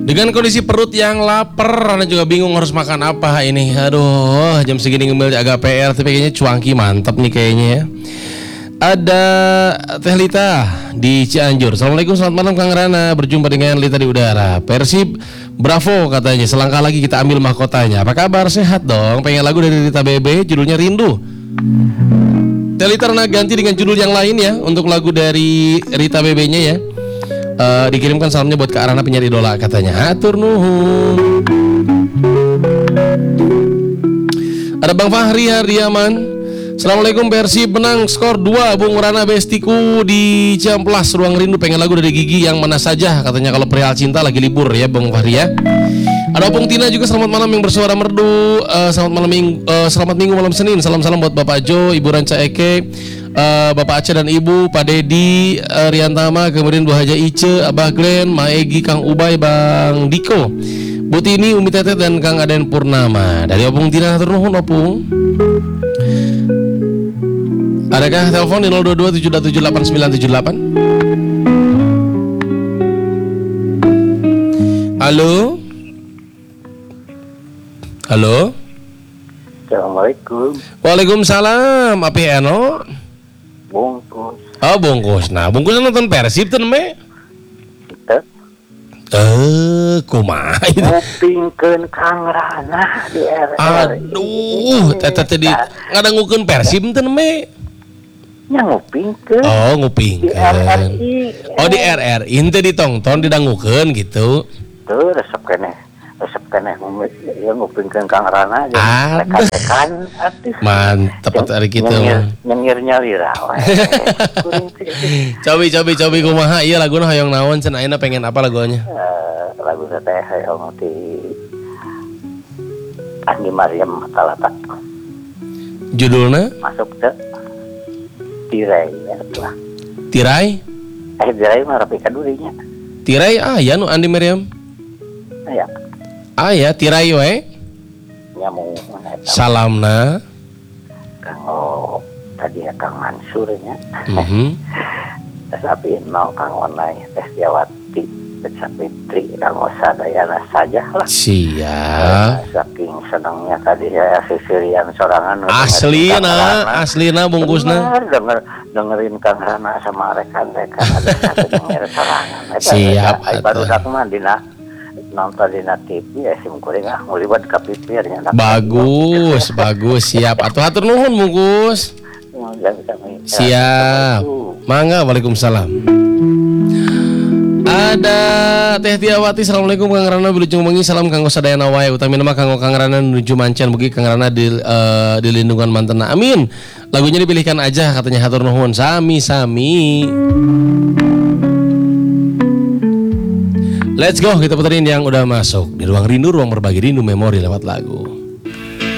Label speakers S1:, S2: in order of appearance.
S1: Dengan kondisi perut yang lapar, Anda juga bingung harus makan apa ini. Aduh, jam segini ngemil agak PR, tapi kayaknya cuanki mantap nih kayaknya ya. Ada Teh Lita di Cianjur. Assalamualaikum, selamat malam Kang Rana. Berjumpa dengan Lita di udara. Persib, bravo katanya. Selangkah lagi kita ambil mahkotanya. Apa kabar? Sehat dong. Pengen lagu dari Rita BB, judulnya Rindu. Teh Lita Rana ganti dengan judul yang lain ya, untuk lagu dari Rita BB-nya ya. Dikirimkan salamnya buat Kak Rana penyanyi idola katanya. Hatur nuhun. Ada Bang Fahri Hardiaman. Assalamualaikum, Persib menang skor 2. Bung Rana bestiku di Ciamplas, ruang rindu. Pengen lagu dari Gigi yang mana saja katanya, kalau perihal cinta lagi libur ya Bang Fahri ya. Ada Opung Tina juga, selamat malam yang bersuara merdu. Selamat minggu malam Senin. Salam-salam buat Bapak Jo, Ibu Ranca Eke, Bapak Aceh dan Ibu, Pak Dedi, Riantama, kemudian Bu Haja Ice, Abah Glenn, Ma Egi, Kang Ubay, Bang Diko, Bu Tini, Umi Tetet, dan Kang Aden Purnama. Dari Opung Tina, hatur nuhun Opung. Adakah telepon di 022-727-8978? Halo? Halo?
S2: Assalamualaikum.
S1: Waalaikumsalam. Api eno?
S2: Bungkus.
S1: Oh, bungkus. Nah, bungkus nonton Persib tuh me?
S2: Teu.
S1: Kumaha itu?
S2: Ngupingkeun Kang Rana di RRI.
S1: Aduh, tadi ngadangukeun Persib teu me?
S2: Nya ngupingkeun.
S1: Oh, ngupingkeun.
S2: Di RRI.
S1: Oh, di RRI teh ditonton didangukeun gitu.
S2: Tuh resep keneh ya ngupingkeun Kang Rana
S1: Aduh.
S2: rekan-rekan atuh.
S1: Mantep hari kitu.
S2: Nyengir lira we.
S1: Cobi kumaha ieu laguna hoyong naon cenah ayeuna pengen apa lagunya?
S2: Lagu teh hoyong di Andi Mariam Talata.
S1: Judulna?
S2: Masuk teh Tirai ya tuh.
S1: Tirai?
S2: Tirai mah rapi kadurinya.
S1: Tirai aya nu Andi Mariam?
S2: Aya.
S1: Aya tirai we.
S2: Nyamu
S1: Salamna
S2: Kang tadi ya Kang Mansur nya. Tapi no Kang Onai Teh Setiawati, Teh Sapitri, Kang Sadayana saja lah.
S1: Siap.
S2: Saking senangnya tadi ya sisirian sorangan.
S1: Aslina bungkusna.
S2: Dengerin Kang Rana sama rekan-rekan ada denger sorangan.
S1: Siap.
S2: Baru mah dina nonton di TV ya sim kuring ngulibat ka pipirnya.
S1: Bagus, siap. Atuh hatur nuhun bungkus. Siap. Mangga, waalaikumsalam. Ada Teh Tiawati, assalamualaikum Kang Rana wilujeng bengi, salam kanggo sadayana wae, utami nama kanggo Kang Rana menuju mancan, mugi Kang Rana di lindungan mantena. Amin. Lagunya dipilihkan aja katanya, hatur nuhun. Sami. Let's go, kita puterin yang udah masuk di ruang rindu, ruang berbagi rindu memori lewat lagu.